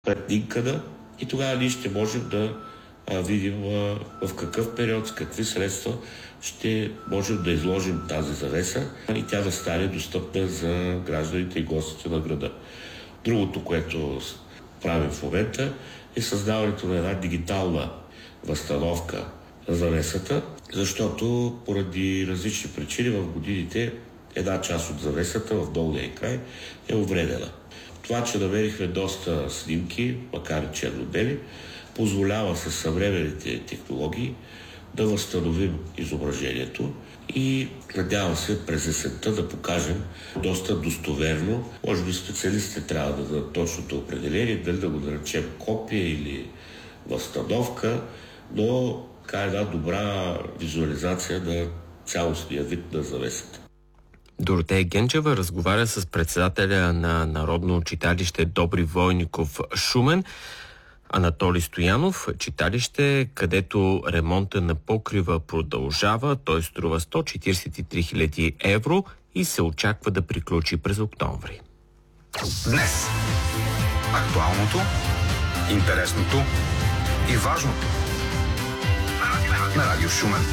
пред никъде и тогава ние ще можем да видим в какъв период, с какви средства ще можем да изложим тази завеса и тя да стане достъпна за гражданите и гостите на града. Другото, което правим в момента, е създаването на една дигитална възстановка на завесата, защото поради различни причини в годините една част от завесата в долния край е увредена. Това, че намерихме доста снимки, макар и черно-бели, позволява със съвременните технологии да възстановим изображението и надявам се през есента да покажем доста достоверно. Може би специалистите трябва да дадат точното определение, дали да го наречем копия или възстановка, но така една добра визуализация на цялостния вид на завесата. Доротея Генчева разговаря с председателя на Народно читалище Добри Войников Шумен, Анатолий Стоянов. Читалище, където ремонта на покрива продължава. Той струва 143 000 евро и се очаква да приключи през октомври. Днес актуалното, интересното и важното на Радио Шумен.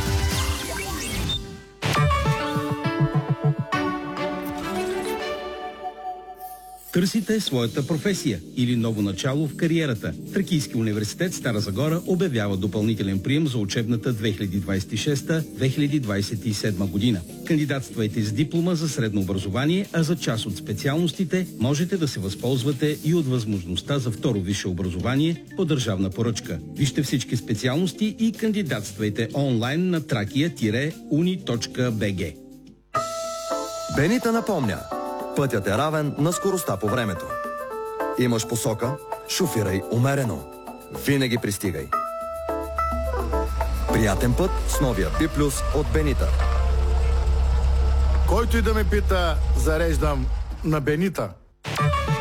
Търсите своята професия или ново начало в кариерата. Тракийски университет Стара Загора обявява допълнителен прием за учебната 2026-2027 година. Кандидатствайте с диплома за средно образование, а за част от специалностите можете да се възползвате и от възможността за второ висше образование по държавна поръчка. Вижте всички специалности и кандидатствайте онлайн на trakia-uni.bg. Бенита напомня. Пътят е равен на скоростта по времето. Имаш посока, шофирай умерено. Винаги пристигай. Приятен път с новия B+ от Бенита. Който и да ме пита, зареждам на Бенита.